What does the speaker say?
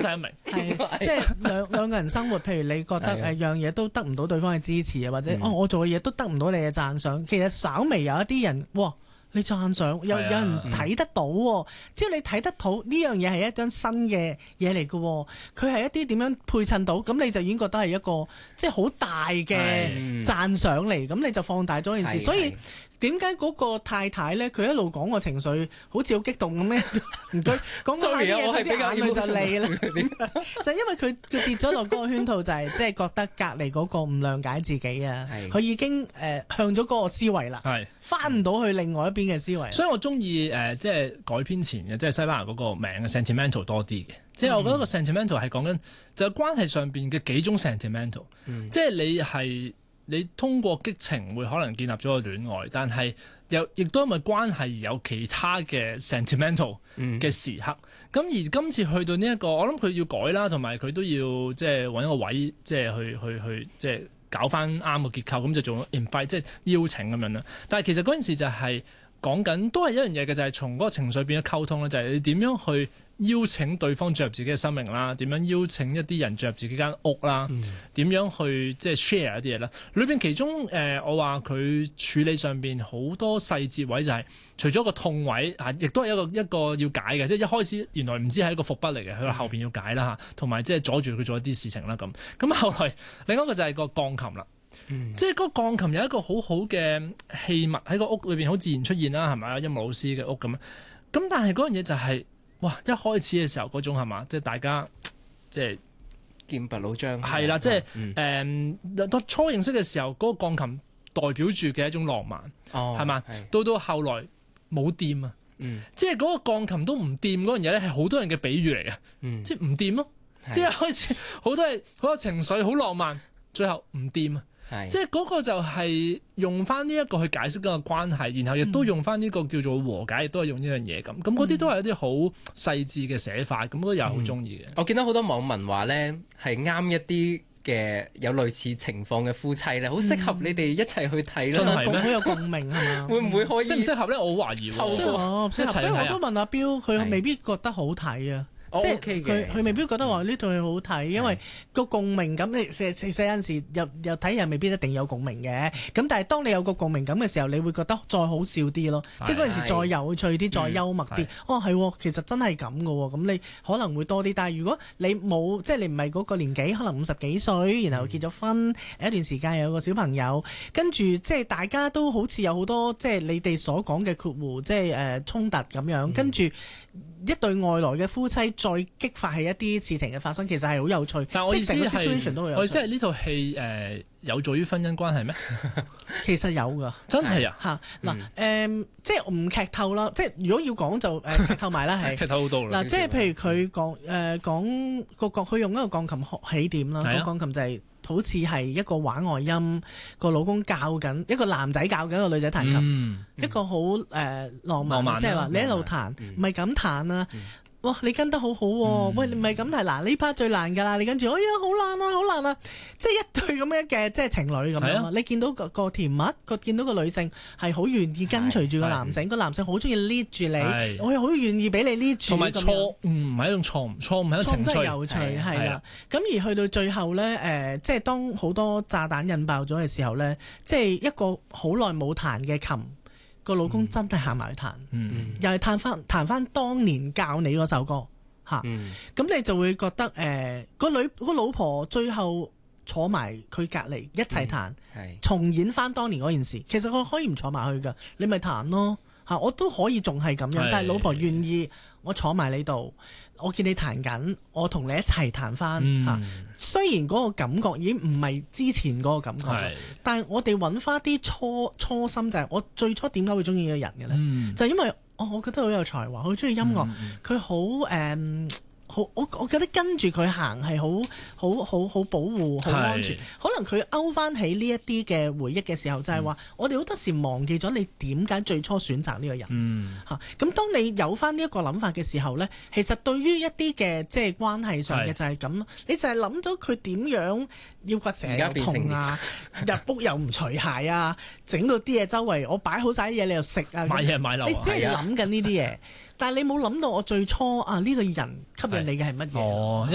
睇得明。 係即係兩個人生活，譬如你覺得樣嘢都得唔到對方嘅支持啊，或者我做嘅嘢都得唔到你嘅讚賞，其實稍微有一啲人你讚賞有人睇得到喎，只要你睇得到呢樣嘢係一張新嘅嘢嚟嘅喎，佢係一啲點樣配襯到，咁你就已經覺得係一個即係好大嘅讚賞嚟，咁你就放大咗件事，所以點解嗰個太太咧，佢一路講個情緒好似好激動咁咧？唔該，講下啲嘢，佢啲眼淚就嚟啦。就因為佢跌咗落嗰個圈套，就係即係覺得隔離嗰個唔諒解自己啊。佢已經向咗嗰個思維啦，翻唔到去另外一邊嘅思維。 所以我中意即係改編前嘅，即係西班牙嗰個名嘅 sentimental 多啲嘅。即係我覺得個 sentimental 係講緊就係關係上邊嘅幾種 sentimental，即係你通過激情會可能建立咗個戀愛，但係亦都因為關係而有其他嘅 sentimental 嘅時刻。咁而今次去到呢一個，我諗佢要改啦，同埋佢都要即係揾一個位，即係去即係搞翻啱個結構，咁就做 invite 即係邀請咁樣啦。但係其實嗰件事就係講緊都係一樣嘢嘅，就係從嗰個情緒變咗溝通咧，就係你點樣去邀請對方進入自己嘅生命啦，點樣邀請一啲人進入自己間屋啦，點樣去即係 share 一啲嘢啦。裏邊其中我話佢處理上邊好多細節位就係除咗個痛位啊，亦都係一個要解嘅，即係一開始原來唔知係一個伏筆嚟嘅，佢後邊要解啦嚇，同埋即係阻住佢做一啲事情啦咁。咁後來另一個就係個鋼琴啦。即係嗰個鋼琴有一個好好嘅器物喺個屋裏邊好自然出現啦，係咪？音樂老師嘅屋咁。咁但係嗰樣嘢就係一開始嘅時候嗰種係嘛？即係大家即係劍拔弩張係啦，即係初認識嘅時候嗰個鋼琴代表住嘅一種浪漫係嘛？到後來冇掂啊，即係嗰個鋼琴都唔掂嗰樣嘢咧，係好多人嘅比喻嚟嘅，即係唔掂咯。即係開始好多係好有情緒，好浪漫，最後唔掂啊。即係嗰個就係用翻呢一個去解釋嗰個關係，然後亦都用翻呢個叫做和解，亦都係用呢樣嘢咁。咁嗰啲都係一啲好細緻嘅寫法，咁我又好中意嘅。 我見到好多網民話咧，係啱一啲嘅有類似情況嘅夫妻咧，好適合你哋一齊去睇啦。 真係咩？ 好有共鳴係嘛？ 會唔會可以適唔適合咧？我懷疑喎。 所以我都問阿彪，佢未必覺得好睇啊。即係佢未必覺得話呢套戲好睇，因為個共鳴感，你有陣時又睇人未必一定有共鳴嘅。咁但係當你有個共鳴感嘅時候，你會覺得再好笑啲咯，即係嗰陣時再有趣啲，再幽默啲。係，其實真係咁嘅喎。咁你可能會多啲。但係如果你冇，即係你唔係嗰個年紀，可能50幾歲，然後結咗婚，有一段時間有個小朋友，跟住即係大家都好似有好多即係你哋所講嘅括弧，即係衝突咁樣，跟住一對外來嘅夫妻再激發起一啲事情嘅發生，其實係好有趣。 但我意思係， 我意思係呢套戲有助於婚姻關係咩？ 其實有㗎， 真係啊嚇嗱即係唔劇透啦。即係如果要講就劇透埋啦，係劇透好多啦。 嗱，即係譬如佢講個佢用一個鋼琴學起點啦，個鋼琴就係好似係一個畫外音，個老公教緊一個男仔教緊個女仔彈琴，一個好浪漫，即係話你一路彈，唔係咁彈啊！哇，你跟得好好喎！喂，你唔係咁彈，嗱呢 part 最難㗎啦，你跟住，哎呀好難啊，好難啊！即係一對咁樣嘅即係情侶咁樣，你見到個甜蜜，見到個女性係好願意跟隨住個男性，個男性好中意 lead 住你，我又好願意俾你 lead 住。 同埋錯誤唔係一種錯誤，錯誤係一種情緒， 有趣係啦。咁而去到最後咧，即係當好多炸彈引爆咗嘅時候咧，即係一個好耐冇彈嘅琴。個老公真係行埋去彈，又係彈翻當年教你嗰首歌嚇，咁你就會覺得個老婆最後坐埋佢隔離一齊彈，重演翻當年嗰件事。其實佢可以唔坐埋去㗎，你咪彈咯嚇，我都可以仲係咁樣，但係老婆願意我坐埋你度。我見你彈緊，我同你一齊彈翻嚇。雖然嗰個感覺已經唔係之前嗰個感覺，但係我哋揾翻啲初心，就係我最初點解會中意呢個人嘅咧？就係因為我覺得好有才華，好中意音樂，佢好我覺得跟住佢行係好保護、好安全。可能佢勾翻起呢一啲嘅回憶嘅時候，就係話我哋好多時忘記咗你點解最初選擇呢個人嚇。咁當你有翻呢一個諗法嘅時候呢，其實對於一啲嘅即係關係上嘅就係咁咯。你就係諗咗佢點樣腰骨成日又痛啊，入屋又唔除鞋啊，整到啲嘢周圍我擺好晒啲嘢你又食啊， 買嘢買樓， 你只係諗緊呢啲嘢。但係你冇諗到我最初呢個人吸引你嘅係乜嘢？